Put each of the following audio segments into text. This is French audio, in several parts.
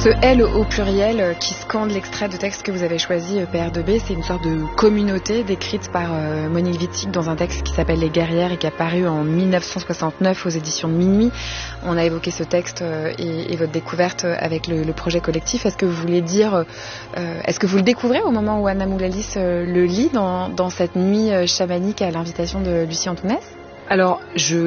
Ce L au pluriel qui scande l'extrait de texte que vous avez choisi, PR2B, c'est une sorte de communauté décrite par Monique Wittig dans un texte qui s'appelle Les Guerrières et qui a paru en 1969 aux éditions de Minuit. On a évoqué ce texte et votre découverte avec le projet collectif. Est-ce que vous voulez dire, est-ce que vous le découvrez au moment où Anna Moulalis le lit dans cette nuit chamanique à l'invitation de Lucie Antounès ? Alors,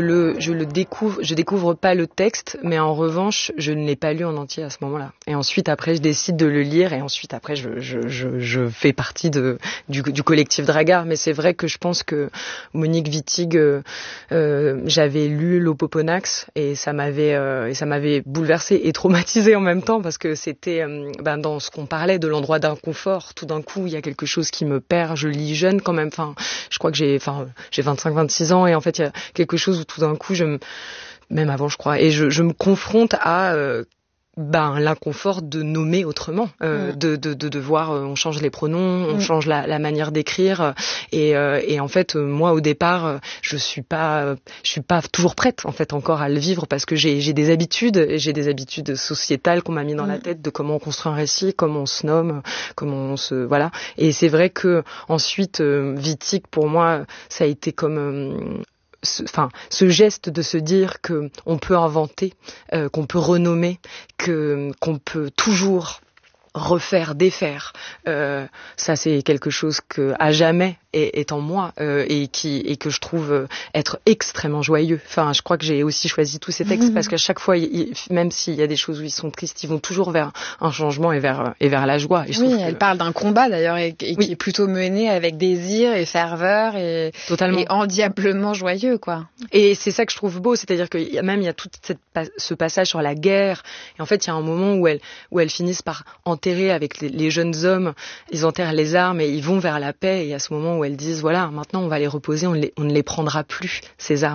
je découvre pas le texte, mais en revanche, je ne l'ai pas lu en entier à ce moment-là. Et ensuite, après, je décide de le lire, et ensuite, après, je fais partie du collectif Dragar. Mais c'est vrai que je pense que Monique Wittig, j'avais lu l'Opoponax, et ça m'avait bouleversée et traumatisée en même temps, parce que c'était, dans ce qu'on parlait de l'endroit d'inconfort. Tout d'un coup, il y a quelque chose qui me perd. Je lis jeune quand même. Enfin, je crois que j'ai 25-26 ans, et en fait, il y a quelque chose où tout d'un coup, même avant je crois, et je me confronte à l'inconfort de nommer autrement, de voir, on change les pronoms, on change la manière d'écrire, et en fait moi au départ je suis pas toujours prête en fait encore à le vivre, parce que j'ai des habitudes sociétales qu'on m'a mis dans la tête de comment on construit un récit, comment on se nomme, voilà. Et c'est vrai que ensuite Wittig pour moi ça a été comme ce geste de se dire que on peut inventer, qu'on peut renommer, qu'on peut toujours refaire, défaire, ça c'est quelque chose que à jamais est en moi, et que je trouve être extrêmement joyeux. Enfin, je crois que j'ai aussi choisi tous ces textes parce qu'à chaque fois, même s'il y a des choses où ils sont tristes, ils vont toujours vers un changement et vers la joie. Et oui, elle parle d'un combat d'ailleurs et qui est plutôt mené avec désir et ferveur et endiablement joyeux, quoi. Et c'est ça que je trouve beau, c'est-à-dire qu'il y a tout ce passage sur la guerre, et en fait il y a un moment où elles finissent par enterrer avec les jeunes hommes, ils enterrent les armes et ils vont vers la paix, et à ce moment où elles disent voilà, maintenant on va les reposer, on ne les prendra plus ces armes.